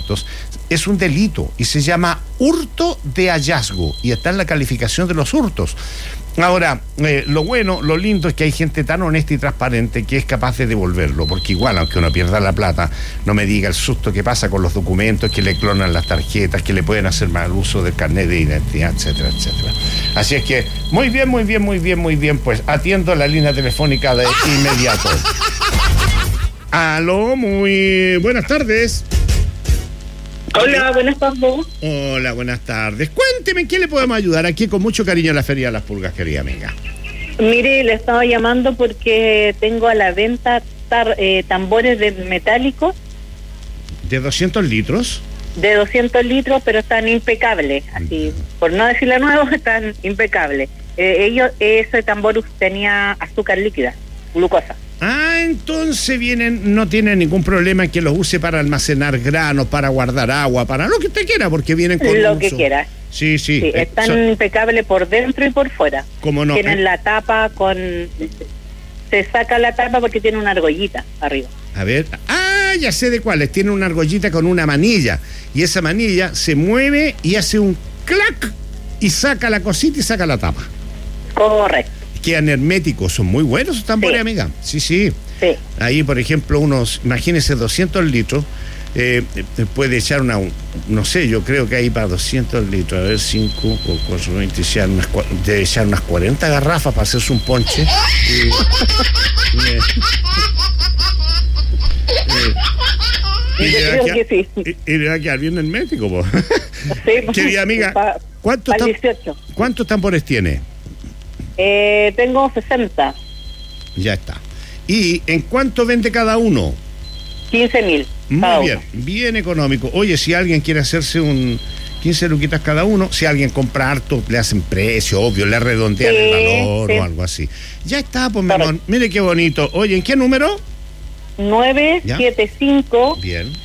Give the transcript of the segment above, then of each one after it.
documentos, es un delito y se llama hurto de hallazgo y está en la calificación de los hurtos. Ahora, lo bueno, lo lindo es que hay gente tan honesta y transparente que es capaz de devolverlo, porque igual, aunque uno pierda la plata, no me diga el susto que pasa con los documentos, que le clonan las tarjetas, que le pueden hacer mal uso del carnet de identidad, etcétera, etcétera. Así es que, muy bien, pues atiendo la línea telefónica de inmediato. Aló, muy buenas tardes. Hola, buenas tardes. Hola, buenas tardes. Cuénteme, ¿qué le podemos ayudar aquí con mucho cariño en la Feria de las Pulgas, querida amiga? Mire, le estaba llamando porque tengo a la venta tambores metálicos. ¿De 200 litros? De 200 litros, pero están impecables. Así, por no decirlo nuevo, están impecables. Ese tambor tenía azúcar líquida, glucosa. Ah, entonces no tiene ningún problema en que los use para almacenar granos, para guardar agua, para lo que usted quiera, porque vienen con lo uso. que quiera. Sí. Están impecables por dentro y por fuera. ¿Cómo no? Tienen la tapa se saca la tapa porque tiene una argollita arriba. A ver, ya sé de cuáles. Tiene una argollita con una manilla, y esa manilla se mueve y hace un clac, y saca la cosita y saca la tapa. Correcto. Quedan herméticos, son muy buenos esos tambores, amiga. Sí. Ahí, por ejemplo, imagínese 200 litros, puede echar no sé, yo creo que ahí para 200 litros, a ver, 5 o 4, 20, debe echar unas 40 garrafas para hacerse un ponche. Y le va a quedar bien hermético, po. Sí, querida amiga, ¿cuántos tambores tiene? Tengo 60. Ya está. ¿Y en cuánto vende cada uno? 15.000. Muy bien, bien económico. Oye, si alguien quiere hacerse 15 luquitas cada uno, si alguien compra harto, le hacen precio, obvio, le redondean el valor o algo así. Ya está, pues, mi amor. Mire qué bonito. Oye, ¿en qué número? 975. Bien.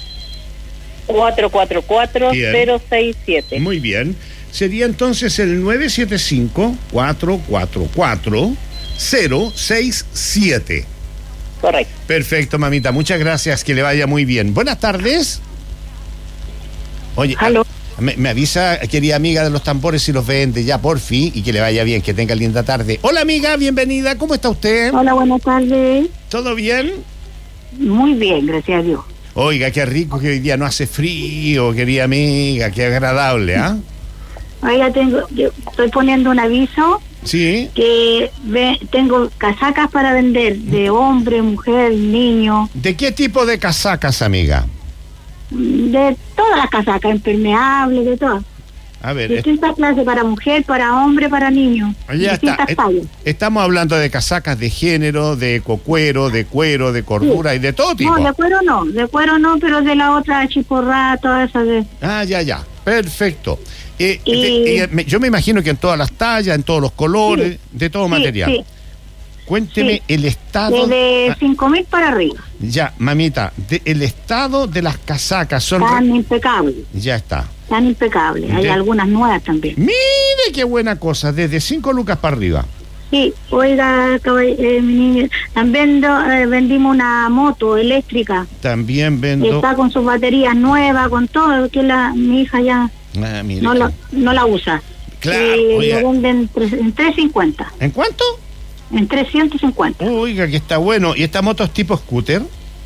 444-067. Muy bien. Sería entonces el 975-444-067. Correcto. Perfecto, mamita. Muchas gracias. Que le vaya muy bien. Buenas tardes. Oye, me avisa, querida amiga de los tambores, si los vende ya, por fin, y que le vaya bien, que tenga linda tarde. Hola, amiga, bienvenida. ¿Cómo está usted? Hola, buenas tardes. ¿Todo bien? Muy bien, gracias a Dios. Oiga, qué rico que hoy día no hace frío, querida amiga. Qué agradable, ¿ah? Oiga, estoy poniendo un aviso. Sí. Que tengo casacas para vender, de hombre, mujer, niño. ¿De qué tipo de casacas, amiga? De todas las casacas, impermeables, de todas. A ver. Distintas clases, para mujer, para hombre, para niño. Ya está. Estamos hablando de casacas de género, de ecocuero, de cuero, de cordura, sí, y de todo tipo. No, de cuero no, pero de la otra chiporrada, todas esas de... Ya. Perfecto. Yo me imagino que en todas las tallas, en todos los colores, sí, de todo material. Sí. Cuénteme el estado... De 5.000 para arriba. Ya, mamita, el estado de las casacas son... Están impecables. Ya está. Están impecables. Hay algunas nuevas también. Mire qué buena cosa, desde 5 lucas para arriba. Sí, oiga, mi niña, también vendimos una moto eléctrica. También vendo... Está con sus baterías nuevas, con todo, que mi hija ya no la usa. Claro, lo venden en 350. ¿En cuánto? En 350. Oiga, que está bueno. ¿Y esta moto es tipo scooter?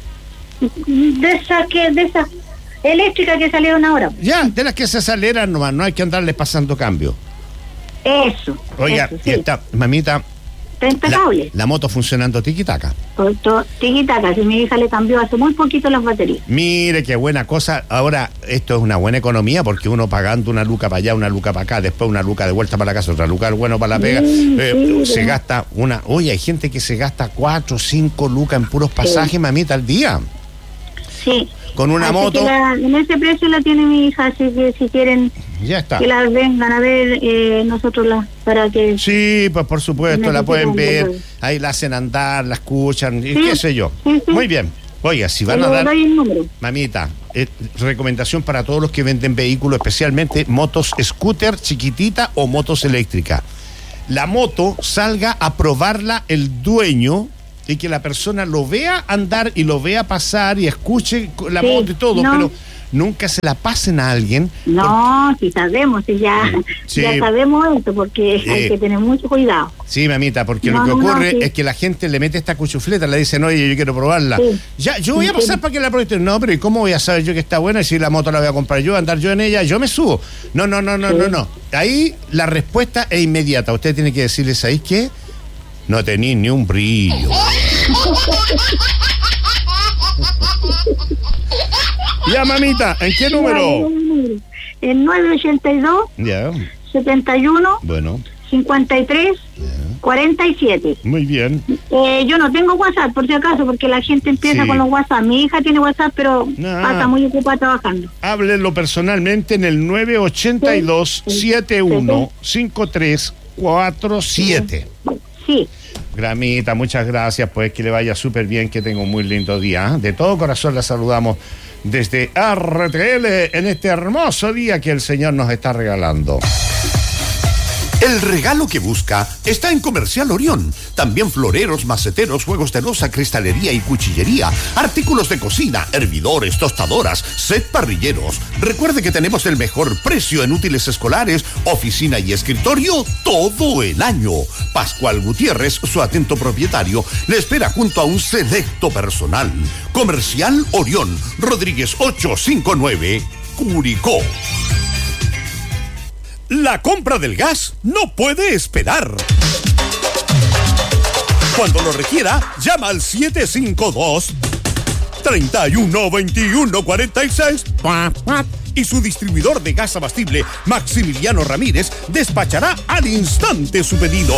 De esas eléctricas que salieron ahora. Ya, de las que se aceleran nomás, no hay que andarles pasando cambio. Eso. Oiga, eso, y esta, mamita, está impecable. La moto funcionando tiquitaca. Tiquitaca, si mi hija le cambió hace muy poquito las baterías. Mire qué buena cosa. Ahora, esto es una buena economía, porque uno pagando una luca para allá, una luca para acá, después una luca de vuelta para la casa, otra luca bueno para la pega, se gasta Oye, hay gente que se gasta 4 o 5 lucas en puros pasajes, mamita, al día. Sí. Con una así moto. En ese precio la tiene mi hija, así que si quieren ya está, que la vengan a ver, nosotros para que... Sí, pues por supuesto, la pueden ver, ahí la hacen andar, la escuchan, y qué sé yo. Sí. Muy bien. Oiga, si van a dar... Mamita, recomendación para todos los que venden vehículos, especialmente motos scooter chiquitita o motos eléctricas. La moto salga a probarla el dueño, y que la persona lo vea andar y lo vea pasar y escuche la moto y todo, pero nunca se la pasen a alguien. No, si sabemos, ya sabemos esto, porque hay que tener mucho cuidado. Sí, mamita, porque lo que ocurre es que la gente le mete esta cuchufleta, le dicen, oye, yo quiero probarla. Sí. Ya, yo voy a pasar para que la pruebe. No, pero ¿y cómo voy a saber yo que está buena? Y si la moto la voy a comprar yo, andar yo en ella, yo me subo. No. Ahí la respuesta es inmediata. Usted tiene que decirles ahí que no tenéis ni un brillo. Ya, mamita, ¿en qué número? El 982 71 53 47. Muy bien. Yo no tengo WhatsApp, por si acaso, porque la gente empieza con los WhatsApp. Mi hija tiene WhatsApp, pero pasa muy ocupada trabajando. Háblenlo personalmente en el 982 71 53 47. Sí. Gramita, muchas gracias, pues que le vaya súper bien, que tenga un muy lindo día. De todo corazón la saludamos desde RTL en este hermoso día que el Señor nos está regalando. El regalo que busca está en Comercial Orión. También floreros, maceteros, juegos de loza, cristalería y cuchillería, artículos de cocina, hervidores, tostadoras, set parrilleros. Recuerde que tenemos el mejor precio en útiles escolares, oficina y escritorio todo el año. Pascual Gutiérrez, su atento propietario, le espera junto a un selecto personal. Comercial Orión, Rodríguez 859, Curicó. La compra del gas no puede esperar. Cuando lo requiera, llama al 752-312146 y su distribuidor de gas abastible, Maximiliano Ramírez, despachará al instante su pedido.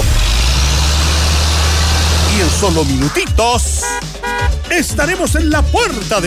Y en solo minutitos estaremos en la puerta de